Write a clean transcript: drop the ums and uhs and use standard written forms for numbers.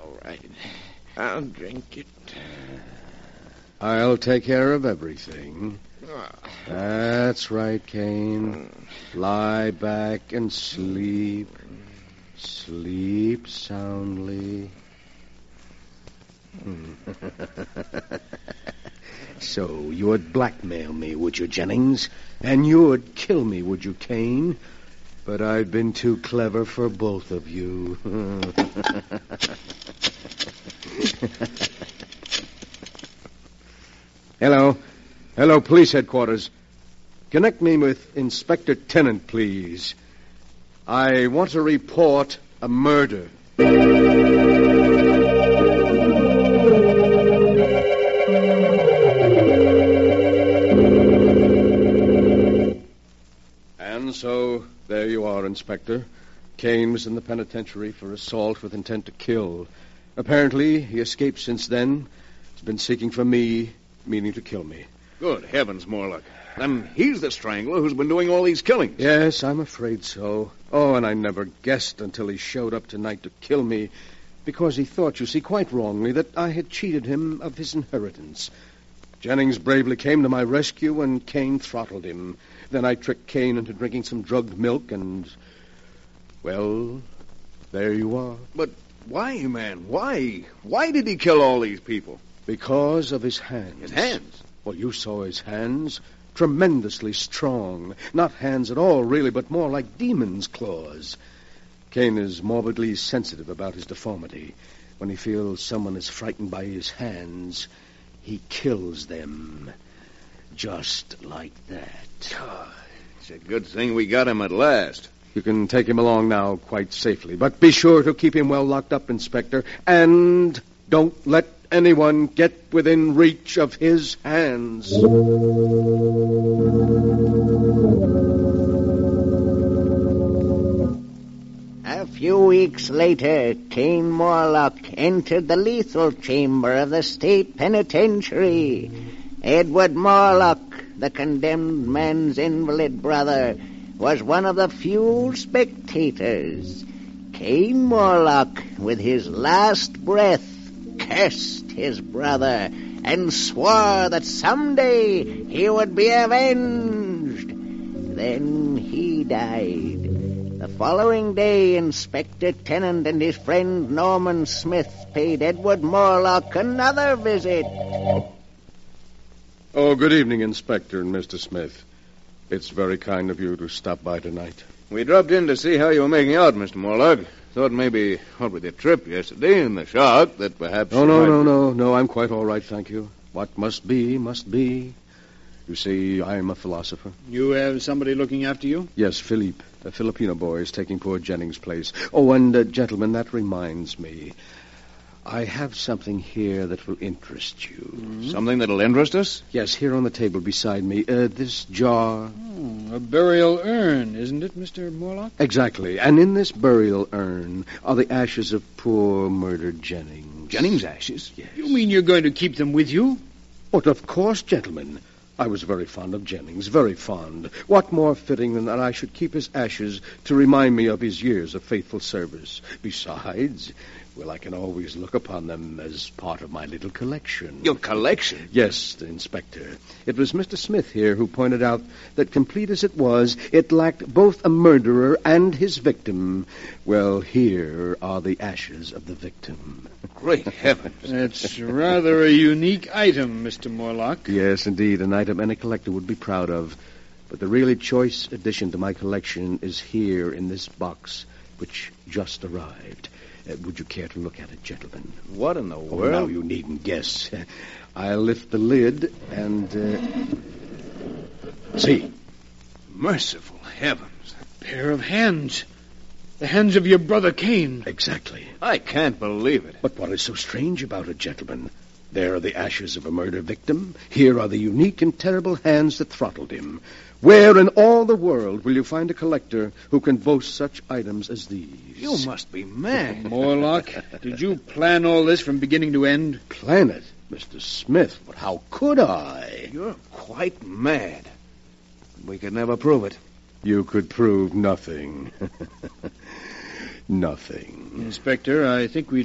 All right. I'll drink it. I'll take care of everything. That's right, Kane. Lie back and sleep. Sleep soundly. So you would blackmail me, would you, Jennings? And you would kill me, would you, Kane? But I've been too clever for both of you. Hello. Hello, police headquarters. Connect me with Inspector Tennant, please. I want to report a murder. And so, there you are, Inspector. Kane was in the penitentiary for assault with intent to kill. Apparently, he escaped since then. He's been seeking for me, meaning to kill me. Good heavens, Morlock. Then he's the strangler who's been doing all these killings. Yes, I'm afraid so. Oh, and I never guessed until he showed up tonight to kill me, because he thought, you see, quite wrongly, that I had cheated him of his inheritance. Jennings bravely came to my rescue, and Kane throttled him. Then I tricked Kane into drinking some drugged milk, and, well, there you are. But why, man? Why? Why did he kill all these people? Because of his hands. His hands? Well, you saw his hands. Tremendously strong. Not hands at all, really, but more like demon's claws. Kane is morbidly sensitive about his deformity. When he feels someone is frightened by his hands, he kills them. Just like that. Oh, it's a good thing we got him at last. You can take him along now quite safely, but be sure to keep him well locked up, Inspector, and don't let anyone get within reach of his hands. A few weeks later, Kane Morlock entered the lethal chamber of the state penitentiary. Edward Morlock, the condemned man's invalid brother, was one of the few spectators. Kane Morlock, with his last breath, cursed his brother and swore that someday he would be avenged. Then he died. The following day, Inspector Tennant and his friend Norman Smith paid Edward Morlock another visit. Oh, good evening, Inspector and Mr. Smith. It's very kind of you to stop by tonight. We dropped in to see how you were making out, Mr. Morlock. Thought maybe, what with your trip yesterday and the shock, that perhaps... Oh, no, I'm quite all right, thank you. What must be, must be. You see, I'm a philosopher. You have somebody looking after you? Yes, Philippe, a Filipino boy, is taking poor Jennings' place. Oh, and, gentlemen, that reminds me. I have something here that will interest you. Mm-hmm. Something that'll interest us? Yes, here on the table beside me. This jar. Oh, a burial urn, isn't it, Mr. Morlock? Exactly. And in this burial urn are the ashes of poor murdered Jennings. Jennings' ashes? Yes. You mean you're going to keep them with you? But of course, gentlemen. I was very fond of Jennings, very fond. What more fitting than that I should keep his ashes to remind me of his years of faithful service? Besides, well, I can always look upon them as part of my little collection. Your collection? Yes, the Inspector. It was Mr. Smith here who pointed out that, complete as it was, it lacked both a murderer and his victim. Well, here are the ashes of the victim. Great heavens. That's rather a unique item, Mr. Morlock. Yes, indeed, an item any collector would be proud of. But the really choice addition to my collection is here in this box, which just arrived. Would you care to look at it, gentlemen? What in the world? Now you needn't guess. I'll lift the lid and, see. Merciful heavens. A pair of hands. The hands of your brother Kane. Exactly. I can't believe it. But what is so strange about it, gentlemen? There are the ashes of a murder victim. Here are the unique and terrible hands that throttled him. Where in all the world will you find a collector who can boast such items as these? You must be mad. Morlock, did you plan all this from beginning to end? Plan it, Mr. Smith? But how could I? You're quite mad. We could never prove it. You could prove nothing. Nothing. Inspector, I think we